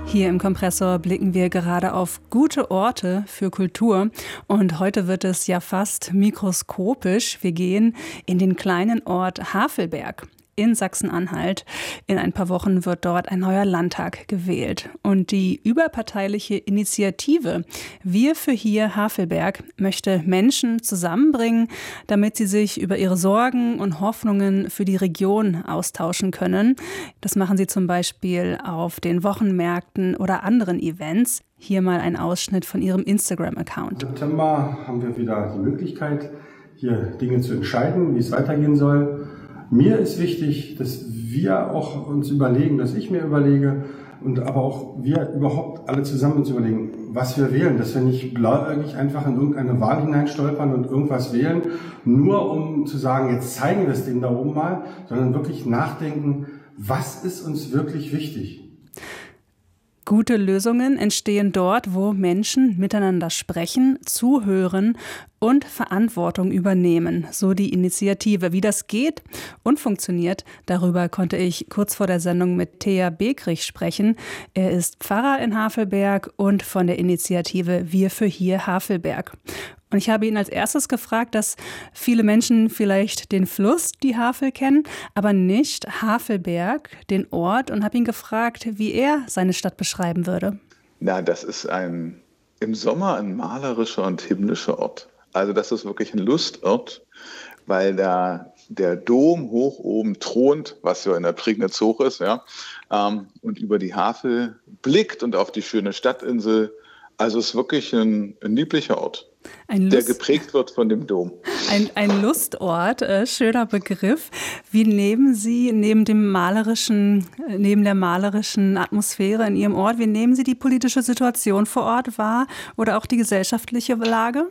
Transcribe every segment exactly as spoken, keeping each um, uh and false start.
Hier im Kompressor blicken wir gerade auf gute Orte für Kultur und heute wird es ja fast mikroskopisch. Wir gehen in den kleinen Ort Havelberg in Sachsen-Anhalt. In ein paar Wochen wird dort ein neuer Landtag gewählt. Und die überparteiliche Initiative Wir für hier Havelberg möchte Menschen zusammenbringen, damit sie sich über ihre Sorgen und Hoffnungen für die Region austauschen können. Das machen sie zum Beispiel auf den Wochenmärkten oder anderen Events. Hier mal ein Ausschnitt von ihrem Instagram-Account. Im September haben wir wieder die Möglichkeit, hier Dinge zu entscheiden, wie es weitergehen soll. Mir ist wichtig, dass wir auch uns überlegen, dass ich mir überlege und aber auch wir überhaupt alle zusammen uns überlegen, was wir wählen, dass wir nicht blauäugig einfach in irgendeine Wahl hineinstolpern und irgendwas wählen, nur um zu sagen, jetzt zeigen wir es denen da oben mal, sondern wirklich nachdenken, was ist uns wirklich wichtig? Gute Lösungen entstehen dort, wo Menschen miteinander sprechen, zuhören und Verantwortung übernehmen. So die Initiative. Wie das geht und funktioniert, darüber konnte ich kurz vor der Sendung mit Thea Bekrich sprechen. Er ist Pfarrer in Havelberg und von der Initiative Wir für hier Havelberg. Und ich habe ihn als erstes gefragt, dass viele Menschen vielleicht den Fluss, die Havel, kennen, aber nicht Havelberg, den Ort, und habe ihn gefragt, wie er seine Stadt beschreiben würde. Na, das ist ein im Sommer ein malerischer und himmlischer Ort. Also das ist wirklich ein Lustort, weil da der Dom hoch oben thront, was ja in der Prignitz hoch ist, ja, ähm, und über die Havel blickt und auf die schöne Stadtinsel. Also es ist wirklich ein, ein lieblicher Ort. Ein Lust- der geprägt wird von dem Dom. Ein, ein Lustort, äh, schöner Begriff. Wie nehmen Sie neben dem malerischen, neben der malerischen Atmosphäre in Ihrem Ort, wie nehmen Sie die politische Situation vor Ort wahr oder auch die gesellschaftliche Lage?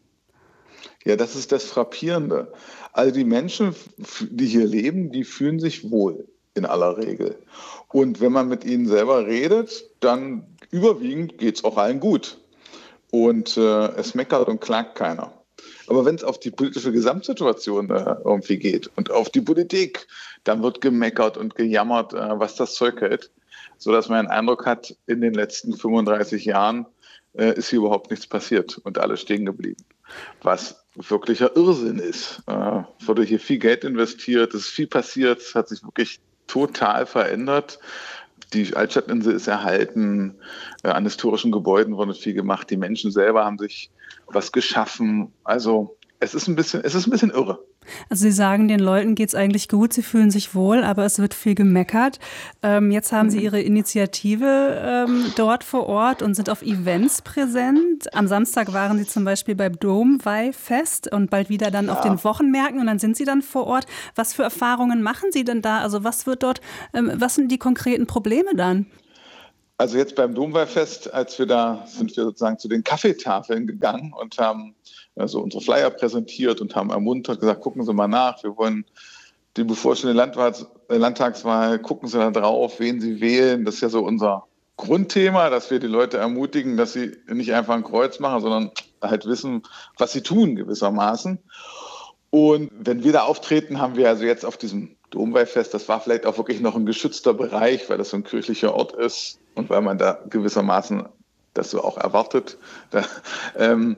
Ja, das ist das Frappierende. Also die Menschen, die hier leben, die fühlen sich wohl in aller Regel. Und wenn man mit ihnen selber redet, dann überwiegend geht es auch allen gut. Und äh, es meckert und klagt keiner. Aber wenn es auf die politische Gesamtsituation äh, irgendwie geht und auf die Politik, dann wird gemeckert und gejammert, äh, was das Zeug hält, sodass man den Eindruck hat, in den letzten fünfunddreißig Jahren äh, ist hier überhaupt nichts passiert und alles stehen geblieben. Was wirklicher Irrsinn ist. Äh, wurde hier viel Geld investiert, es ist viel passiert, es hat sich wirklich total verändert. Die Altstadtinsel ist erhalten, an historischen Gebäuden wurde viel gemacht, die Menschen selber haben sich was geschaffen. Also es ist ein bisschen, es ist ein bisschen irre. Also Sie sagen, den Leuten geht es eigentlich gut, sie fühlen sich wohl, aber es wird viel gemeckert. Ähm, jetzt haben Sie Ihre Initiative ähm, dort vor Ort und sind auf Events präsent. Am Samstag waren Sie zum Beispiel beim Domweihfest und bald wieder dann ja. auf den Wochenmärkten und dann sind Sie dann vor Ort. Was für Erfahrungen machen Sie denn da? Also was wird dort, ähm, was sind die konkreten Probleme dann? Also jetzt beim Domweihfest, als wir da sind wir sozusagen zu den Kaffeetafeln gegangen und haben also unsere Flyer präsentiert und haben ermuntert, gesagt, gucken Sie mal nach, wir wollen die bevorstehende Landtags- Landtagswahl, gucken Sie da drauf, wen Sie wählen. Das ist ja so unser Grundthema, dass wir die Leute ermutigen, dass sie nicht einfach ein Kreuz machen, sondern halt wissen, was sie tun gewissermaßen. Und wenn wir da auftreten, haben wir also jetzt auf diesem Domweihfest, das war vielleicht auch wirklich noch ein geschützter Bereich, weil das so ein kirchlicher Ort ist und weil man da gewissermaßen das so auch erwartet. Da, ähm,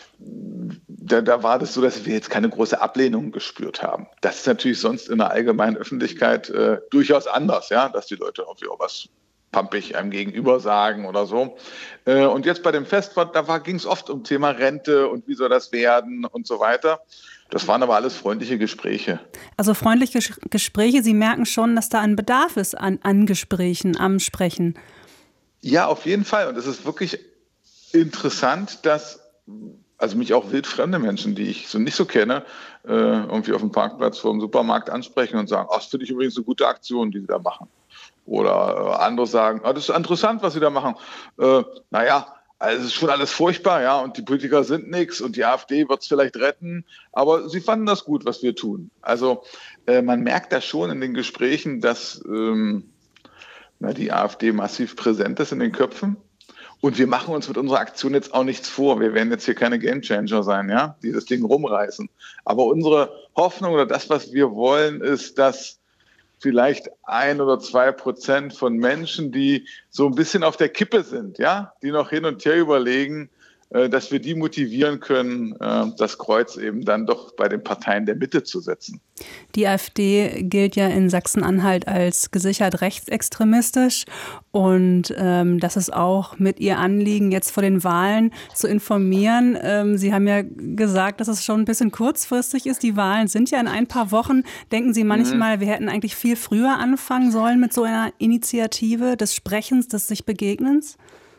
da, da war das so, dass wir jetzt keine große Ablehnung gespürt haben. Das ist natürlich sonst in der allgemeinen Öffentlichkeit äh, durchaus anders, ja, dass die Leute irgendwie auch was pampig einem gegenüber sagen oder so. Äh, und jetzt bei dem Fest, war, da ging es oft um Thema Rente und wie soll das werden und so weiter. Das waren aber alles freundliche Gespräche. Also freundliche Gespräche, Sie merken schon, dass da ein Bedarf ist an, an Gesprächen, am Sprechen. Ja, auf jeden Fall. Und es ist wirklich interessant, dass also mich auch wildfremde Menschen, die ich so nicht so kenne, äh, irgendwie auf dem Parkplatz vor dem Supermarkt ansprechen und sagen, ach, das finde ich übrigens eine gute Aktion, die Sie da machen. Oder äh, andere sagen, ah, das ist interessant, was Sie da machen. Äh, naja, also es ist schon alles furchtbar, ja, und die Politiker sind nichts und die AfD wird es vielleicht retten, aber sie fanden das gut, was wir tun. Also äh, man merkt da schon in den Gesprächen, dass ähm, na, die AfD massiv präsent ist in den Köpfen. Und wir machen uns mit unserer Aktion jetzt auch nichts vor. Wir werden jetzt hier keine Gamechanger sein, ja, die das Ding rumreißen. Aber unsere Hoffnung oder das, was wir wollen, ist, dass vielleicht ein oder zwei Prozent von Menschen, die so ein bisschen auf der Kippe sind, ja, die noch hin und her überlegen, dass wir die motivieren können, das Kreuz eben dann doch bei den Parteien der Mitte zu setzen. Die AfD gilt ja in Sachsen-Anhalt als gesichert rechtsextremistisch und ähm, das ist auch mit ihr Anliegen, jetzt vor den Wahlen zu informieren. Ähm, Sie haben ja gesagt, dass es schon ein bisschen kurzfristig ist. Die Wahlen sind ja in ein paar Wochen. Denken Sie manchmal, mhm. wir hätten eigentlich viel früher anfangen sollen mit so einer Initiative des Sprechens, des sich Begegnens?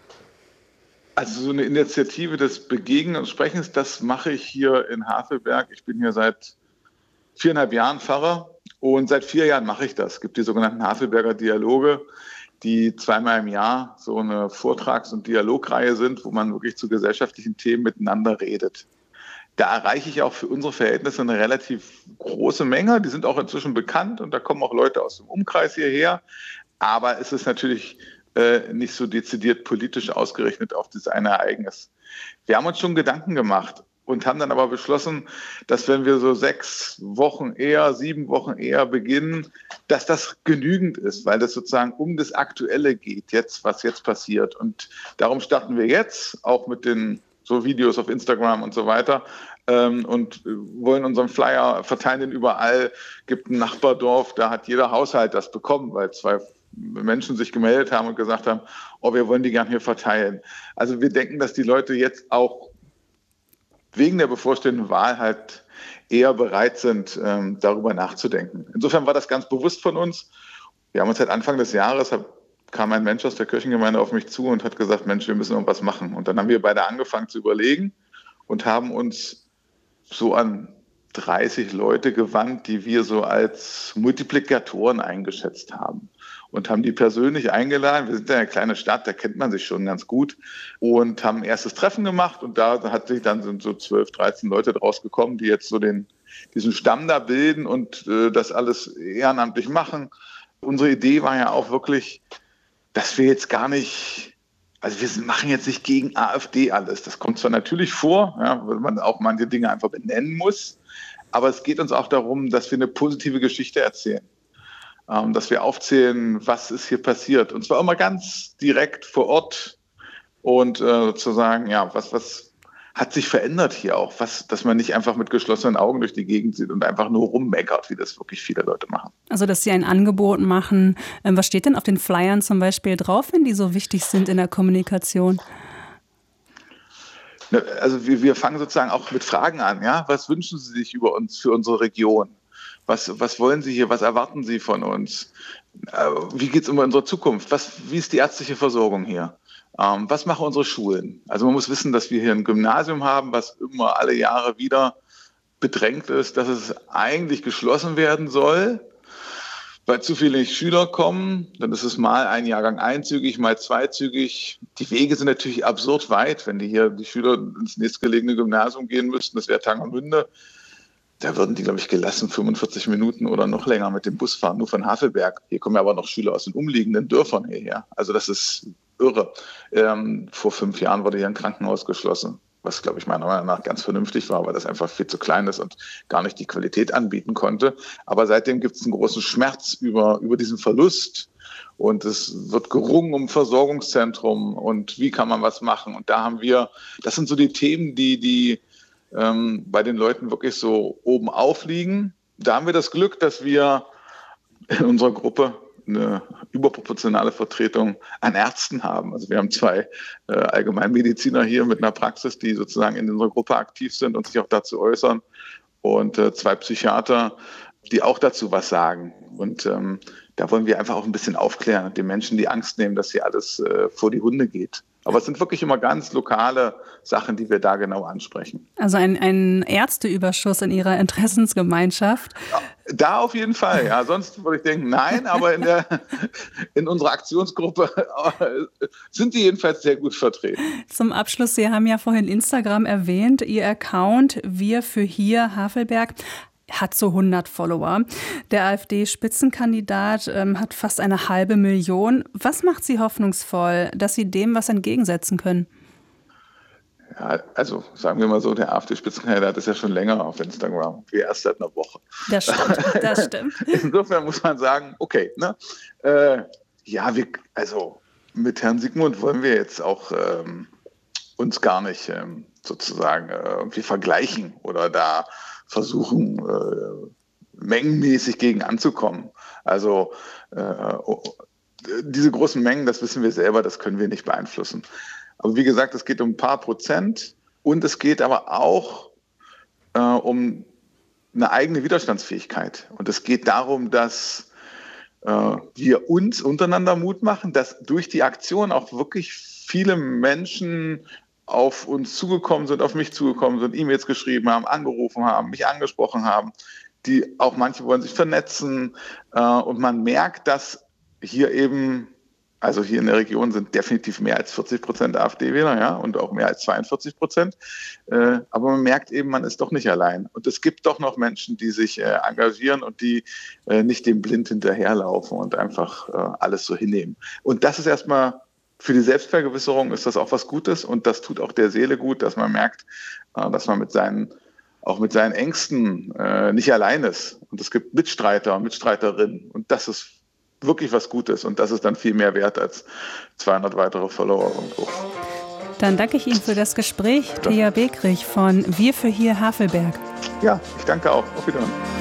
Also so eine Initiative des Begegnens und Sprechens, das mache ich hier in Havelberg. Ich bin hier seit viereinhalb Jahren Pfarrer und seit vier Jahren mache ich das. Es gibt die sogenannten Havelberger Dialoge, die zweimal im Jahr so eine Vortrags- und Dialogreihe sind, wo man wirklich zu gesellschaftlichen Themen miteinander redet. Da erreiche ich auch für unsere Verhältnisse eine relativ große Menge. Die sind auch inzwischen bekannt und da kommen auch Leute aus dem Umkreis hierher. Aber es ist natürlich nicht so dezidiert politisch ausgerechnet auf das eine Ereignis. Wir haben uns schon Gedanken gemacht und haben dann aber beschlossen, dass wenn wir so sechs Wochen eher, sieben Wochen eher beginnen, dass das genügend ist, weil das sozusagen um das Aktuelle geht, jetzt, was jetzt passiert. Und darum starten wir jetzt, auch mit den so Videos auf Instagram und so weiter, ähm, und wollen unseren Flyer verteilen den überall. Gibt ein Nachbardorf, da hat jeder Haushalt das bekommen, weil zwei Menschen sich gemeldet haben und gesagt haben, oh, wir wollen die gern hier verteilen. Also wir denken, dass die Leute jetzt auch wegen der bevorstehenden Wahl halt eher bereit sind, ähm, darüber nachzudenken. Insofern war das ganz bewusst von uns. Wir haben uns seit Anfang des Jahres, hab, kam ein Mensch aus der Kirchengemeinde auf mich zu und hat gesagt, Mensch, wir müssen irgendwas machen. Und dann haben wir beide angefangen zu überlegen und haben uns so an dreißig Leute gewandt, die wir so als Multiplikatoren eingeschätzt haben. Und haben die persönlich eingeladen. Wir sind ja eine kleine Stadt, da kennt man sich schon ganz gut. Und haben ein erstes Treffen gemacht. Und da hat sich dann sind so zwölf, dreizehn Leute draus gekommen, die jetzt so den, diesen Stamm da bilden und äh, das alles ehrenamtlich machen. Unsere Idee war ja auch wirklich, dass wir jetzt gar nicht, also wir machen jetzt nicht gegen AfD alles. Das kommt zwar natürlich vor, ja, weil man auch manche Dinge einfach benennen muss. Aber es geht uns auch darum, dass wir eine positive Geschichte erzählen. Dass wir aufzählen, was ist hier passiert. Und zwar immer ganz direkt vor Ort und äh, sozusagen, ja, was, was hat sich verändert hier auch? Was, dass man nicht einfach mit geschlossenen Augen durch die Gegend sieht und einfach nur rummeckert, wie das wirklich viele Leute machen. Also, dass Sie ein Angebot machen. Was steht denn auf den Flyern zum Beispiel drauf, wenn die so wichtig sind in der Kommunikation? Also wir, wir fangen sozusagen auch mit Fragen an. Ja? Was wünschen Sie sich über uns, für unsere Region? Was, was wollen Sie hier? Was erwarten Sie von uns? Äh, wie geht es um unsere Zukunft? Was, wie ist die ärztliche Versorgung hier? Ähm, was machen unsere Schulen? Also man muss wissen, dass wir hier ein Gymnasium haben, was immer alle Jahre wieder bedrängt ist, dass es eigentlich geschlossen werden soll, weil zu viele Schüler kommen. Dann ist es mal ein Jahrgang einzügig, mal zweizügig. Die Wege sind natürlich absurd weit, wenn die hier die Schüler ins nächstgelegene Gymnasium gehen müssten. Das wäre Tangermünde. Da würden die, glaube ich, gelassen fünfundvierzig Minuten oder noch länger mit dem Bus fahren, nur von Havelberg. Hier kommen ja aber noch Schüler aus den umliegenden Dörfern hierher. Also das ist irre. Ähm, vor fünf Jahren wurde hier ein Krankenhaus geschlossen, was, glaube ich, meiner Meinung nach ganz vernünftig war, weil das einfach viel zu klein ist und gar nicht die Qualität anbieten konnte. Aber seitdem gibt es einen großen Schmerz über, über diesen Verlust. Und es wird gerungen um Versorgungszentrum und wie kann man was machen. Und da haben wir, das sind so die Themen, die, die ähm, bei den Leuten wirklich so oben aufliegen. Da haben wir das Glück, dass wir in unserer Gruppe eine überproportionale Vertretung an Ärzten haben. Also wir haben zwei äh, Allgemeinmediziner hier mit einer Praxis, die sozusagen in unserer Gruppe aktiv sind und sich auch dazu äußern. Und äh, zwei Psychiater, die auch dazu was sagen. Und ähm, da wollen wir einfach auch ein bisschen aufklären und den Menschen die Angst nehmen, dass hier alles äh, vor die Hunde geht. Aber es sind wirklich immer ganz lokale Sachen, die wir da genau ansprechen. Also ein, ein Ärzteüberschuss in Ihrer Interessensgemeinschaft? Da auf jeden Fall, ja. Sonst würde ich denken, nein, aber in, der, in unserer Aktionsgruppe sind die jedenfalls sehr gut vertreten. Zum Abschluss, Sie haben ja vorhin Instagram erwähnt, Ihr Account Wir für hier Havelberg hat so hundert Follower. Der AfD-Spitzenkandidat ähm, hat fast eine halbe Million. Was macht Sie hoffnungsvoll, dass Sie dem was entgegensetzen können? Ja, also sagen wir mal so, der AfD-Spitzenkandidat ist ja schon länger auf Instagram, wie erst seit einer Woche. Das stimmt, das stimmt. Insofern muss man sagen, okay, ne? Äh, ja, wir, also mit Herrn Sigmund wollen wir jetzt auch ähm, uns gar nicht ähm, sozusagen äh, irgendwie vergleichen oder da versuchen, äh, mengenmäßig gegen anzukommen. Also äh, diese großen Mengen, das wissen wir selber, das können wir nicht beeinflussen. Aber wie gesagt, es geht um ein paar Prozent und es geht aber auch äh, um eine eigene Widerstandsfähigkeit. Und es geht darum, dass äh, wir uns untereinander Mut machen, dass durch die Aktion auch wirklich viele Menschen auf uns zugekommen sind, auf mich zugekommen sind, E-Mails geschrieben haben, angerufen haben, mich angesprochen haben, die auch manche wollen sich vernetzen äh, und man merkt, dass hier eben, also hier in der Region sind definitiv mehr als vierzig Prozent AfD-Wähler, ja, und auch mehr als zweiundvierzig Prozent. Äh, aber man merkt eben, man ist doch nicht allein. Und es gibt doch noch Menschen, die sich äh, engagieren und die äh, nicht dem blind hinterherlaufen und einfach äh, alles so hinnehmen. Und das ist erstmal für die Selbstvergewisserung ist das auch was Gutes und das tut auch der Seele gut, dass man merkt, äh, dass man mit seinen auch mit seinen Ängsten äh, nicht allein ist. Und es gibt Mitstreiter und Mitstreiterinnen. Und das ist wirklich was Gutes. Und das ist dann viel mehr wert als zweihundert weitere Follower irgendwo. Dann danke ich Ihnen für das Gespräch, Thea Bekrich von Wir für hier Havelberg. Ja, ich danke auch. Auf Wiedersehen.